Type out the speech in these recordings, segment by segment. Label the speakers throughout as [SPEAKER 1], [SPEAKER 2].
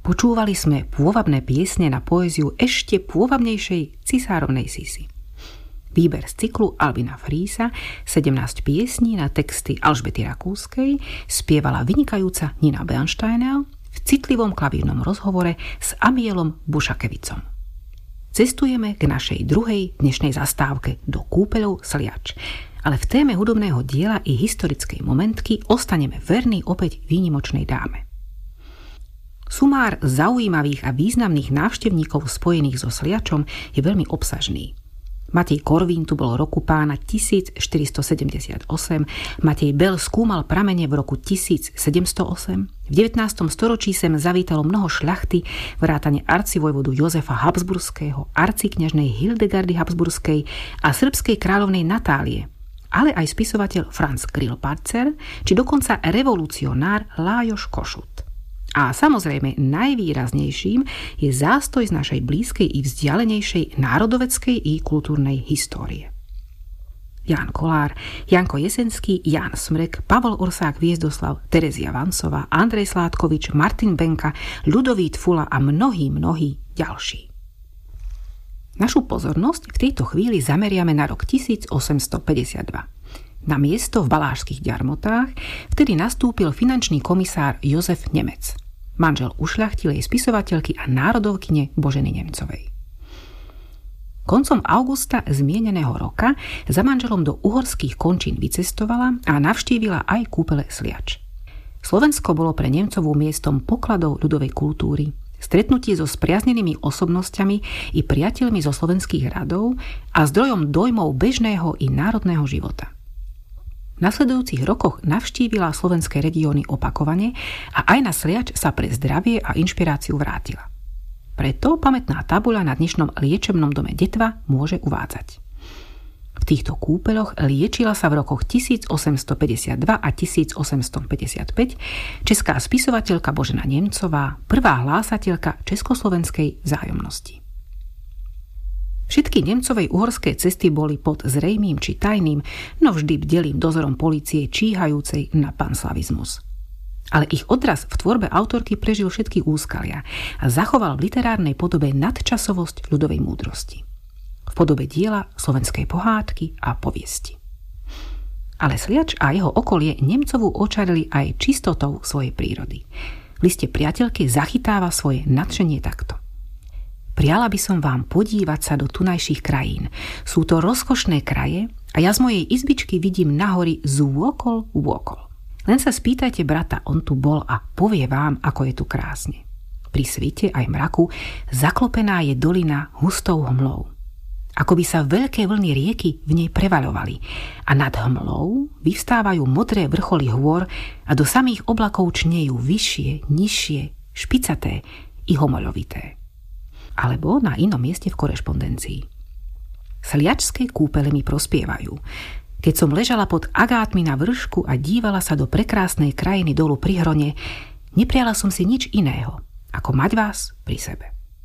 [SPEAKER 1] Počúvali sme pôvabné piesne na poéziu ešte pôvabnejšej cisárovnej Sisy. Výber z cyklu Albina Frísa 17 piesní na texty Alžbety Rakúskej spievala vynikajúca Nina Bernsteiner v citlivom klavírnom rozhovore s Amielom Bušakevicom. Cestujeme k našej druhej dnešnej zastávke do kúpeľov Sliač, ale v téme hudobného diela i historickej momentky ostaneme verní opäť výnimočnej dáme. Sumár zaujímavých a významných návštevníkov spojených so Sliačom je veľmi obsažný. Matej Korvín tu bol roku pána 1478, Matej Bel skúmal pramene v roku 1708, v 19. storočí sem zavítalo mnoho šľachty, vrátane arcivojvodu Jozefa Habsburského, arcikňažnej Hildegardy Habsburskej a srbskej kráľovnej Natálie, ale aj spisovateľ Franz Grillparzer, či dokonca revolucionár Lájoš Košut. A samozrejme najvýraznejším je zástoj z našej blízkej i vzdialenejšej národoveckej i kultúrnej histórie. Ján Kolár, Janko Jesenský, Ján Smrek, Pavol Orsák Viezdoslav, Terezia Vancová, Andrej Sládkovič, Martin Benka, Ľudovít Fula a mnohí ďalší. Našu pozornosť v tejto chvíli zameriame na rok 1852. Na miesto v Balážských Ďarmotách vtedy nastúpil finančný komisár Jozef Nemec, manžel ušľachtilej spisovateľky a národovkyne Boženy Nemcovej. Koncom augusta zmieneného roka za manželom do uhorských končín vycestovala a navštívila aj kúpele Sliač. Slovensko bolo pre Nemcovú miestom pokladov ľudovej kultúry, stretnutie so spriaznenými osobnosťami i priateľmi zo slovenských radov a zdrojom dojmov bežného i národného života. V nasledujúcich rokoch navštívila slovenské regióny opakovane a aj na Sliač sa pre zdravie a inšpiráciu vrátila. Preto pamätná tabuľa na dnešnom liečebnom dome Detva môže uvádzať. V týchto kúpeľoch liečila sa v rokoch 1852 a 1855 česká spisovateľka Božena Nemcová, prvá hlásateľka československej vzájomnosti. Všetky Nemcovej uhorské cesty boli pod zrejmým či tajným, no vždy bdelým dozorom polície číhajúcej na panslavizmus. Ale ich odraz v tvorbe autorky prežil všetky úskalia a zachoval v literárnej podobe nadčasovosť ľudovej múdrosti. V podobe diela slovenskej pohádky a poviesti. Ale Sliač a jeho okolie Nemcovú očarili aj čistotou svojej prírody. V liste priateľky zachytáva svoje nadšenie takto. Priala by som vám podívať sa do tunajších krajín. Sú to rozkošné kraje a ja z mojej izbičky vidím na hory zôkol. Len sa spýtajte brata, on tu bol a povie vám, ako je tu krásne. Pri svite aj mraku zaklopená je dolina hustou hmlou. Ako by sa veľké vlny rieky v nej prevaľovali a nad hmlou vyvstávajú modré vrcholy hôr a do samých oblakov čnejú vyššie, nižšie, špicaté i homoľovité. Alebo na inom mieste v korešpondencii. Sliačské kúpele mi prospievajú. Keď som ležala pod agátmi na vršku a dívala sa do prekrásnej krajiny dolu pri Hrone, nepriala som si nič iného, ako mať vás pri sebe.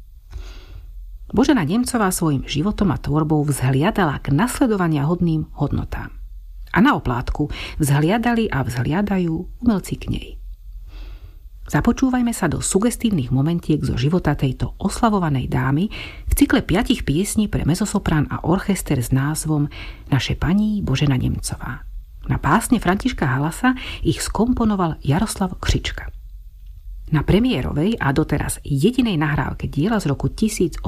[SPEAKER 1] Božena Nemcová svojim životom a tvorbou vzhliadala k nasledovania hodným hodnotám. A na oplátku vzhliadali a vzhliadajú umelci k nej. Započúvajme sa do sugestívnych momentiek zo života tejto oslavovanej dámy v cykle 5 piesní pre mezosoprán a orchester s názvom Naše pani Božena Nemcová. Na básne Františka Halasa ich skomponoval Jaroslav Křička. Na premiérovej a doteraz jedinej nahrávke diela z roku 1861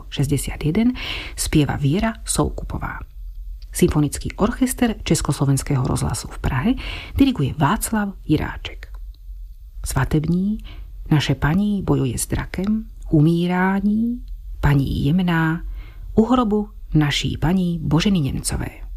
[SPEAKER 1] spieva Viera Soukupová. Symfonický orchester Československého rozhlasu v Prahe diriguje Václav Jiráček. Svatební, naše paní bojuje s drakem, umírání, paní jemná, u hrobu naší paní Boženy Nemcové.